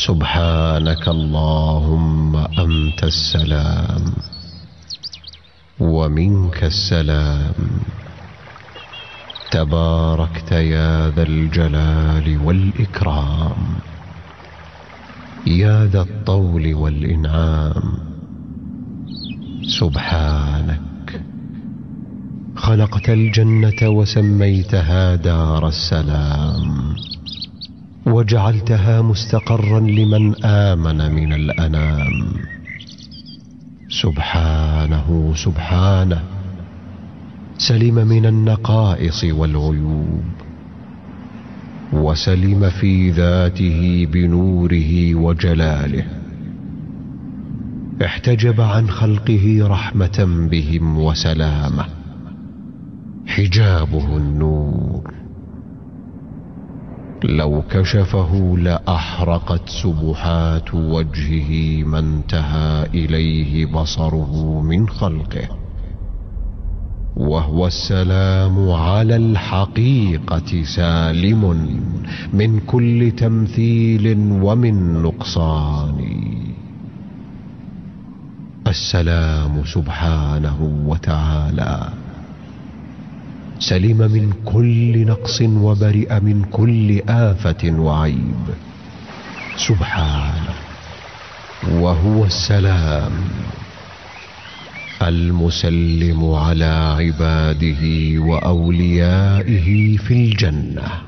سبحانك اللهم أنت السلام ومنك السلام، تباركت يا ذا الجلال والإكرام، يا ذا الطول والإنعام. سبحانك خلقت الجنة وسميتها دار السلام، وجعلتها مستقرا لمن آمن من الأنام. سبحانه سبحانه سلم من النقائص والعيوب، وسلم في ذاته بنوره وجلاله، احتجب عن خلقه رحمة بهم وسلامة، حجابه النور، لو كشفه لأحرقت سبحات وجهه ما انتهى إليه بصره من خلقه، وهو السلام على الحقيقة سالم من كل تمثيل ومن نقصان. السلام سبحانه وتعالى سلم من كل نقص وبرئ من كل آفة وعيب. سبحانه وهو السلام المسلم على عباده وأوليائه في الجنة.